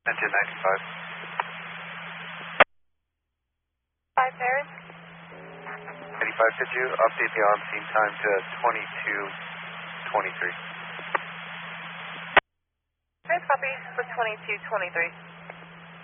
Engine 95. 5 Paris. 95, could you update the on-scene time to 22:23? Paris copy for 22:23.